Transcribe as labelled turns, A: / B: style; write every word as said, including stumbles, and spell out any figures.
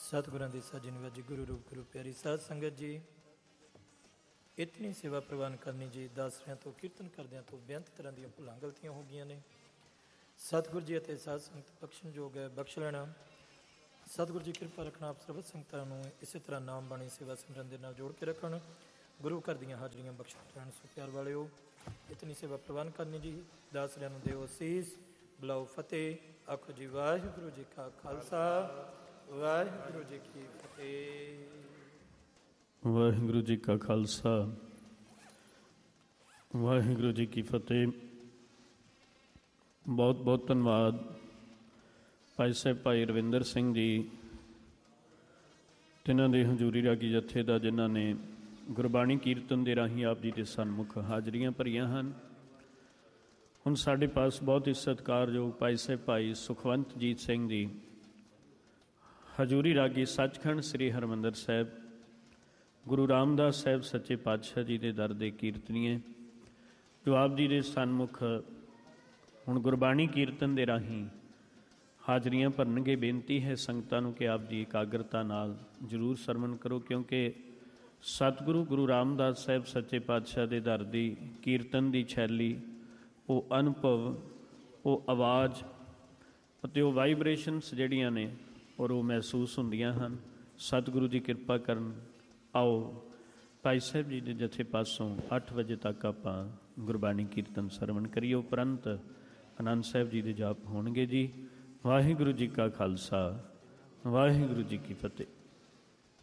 A: सतगुरां दी साजी निवाजी गुरु रूप गुरु प्यारी साध संगत जी, इतनी सेवा प्रवान करनी जी। दासरियां तो कीर्तन करदियां तो बेअंत तरह दी भुलां गलतियां हो गई ने। सतगुरु जी अते साध संगत बख्शण जोग है, बख्श लेना। सतगुरु जी कृपा रखना आप सर्वत संगतां नूं इस तरह नाम बाणी सेवा सिमरन दे नाल जोड़ के रखण। गुरु घर दीआं हाजरियां बख्शण रहण। सो प्यार वालिओ, इतनी सेवा प्रवान करनी जी। दासरियां नूं दिओ सीस, बुलाओ फतेह। आखो जी वाहिगुरु जी का खालसा, वाहिगुरु जी की फतेह।
B: वाहिगुरु जी का खालसा, वाहिगुरु जी की फतेह। बहुत बहुत धन्यवाद भाई साहब भाई रविंदर सिंह जी, तिन्हां दे हजूरी रागी जत्थे दा, जिन्हां ने गुरबाणी कीर्तन दे राही आप जी के सन्मुख हाजरियां भरियां हन। हुण साडे पास बहुत ही सत्कारयोग भाई साहब भाई सुखवंत जीत सिंह जी, हजूरी रागी सचखंड श्री हरमंदर साहब गुरु रामदास साहब सच्चे पातशाह जी के दर दे कीर्तनीए, जो आप जी के सन्मुख हुण गुरबाणी कीर्तन दे राही हाजरियां भरनगे। बेनती है संगतां नूं कि आप जी एकाग्रता नाल जरूर सरवण करो, क्योंकि सतगुरु गुरु रामदास साहब सच्चे पातशाह के दर दी कीर्तन की शैली, वो अनुभव, वो आवाज़ अते वो वाइब्रेशनस जिहड़ियां ने और वो महसूस हुंदियां हन। सतगुरु जी कृपा करन। आओ भाई साहब जी के जथे पासों अठ बजे तक आपां गुरबाणी कीर्तन सरवण करिए, उपरंत आनंद साहब जी के जाप होणगे जी। वाहिगुरु जी का खालसा, वाहिगुरु जी की फतेह।